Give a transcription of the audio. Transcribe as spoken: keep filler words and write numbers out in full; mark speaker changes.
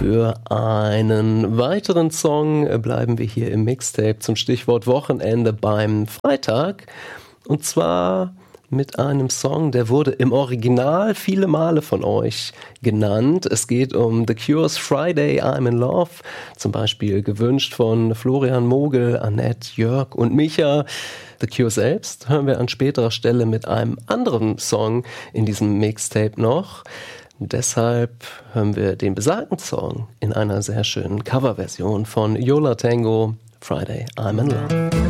Speaker 1: Für einen weiteren Song bleiben wir hier im Mixtape zum Stichwort Wochenende beim Freitag. Und zwar mit einem Song, der wurde im Original viele Male von euch genannt. Es geht um The Cure's Friday, I'm in Love. Zum Beispiel gewünscht von Florian Mogel, Annette, Jörg und Micha. The Cure selbst hören wir an späterer Stelle mit einem anderen Song in diesem Mixtape noch. Deshalb hören wir den besagten Song in einer sehr schönen Coverversion von Yo La Tengo, Friday, I'm in Love.